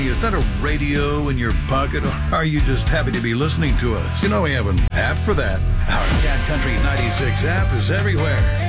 is that a radio in your pocket, or are you just happy to be listening to us? You know we have an app for that. Our Cat Country 96 app is everywhere.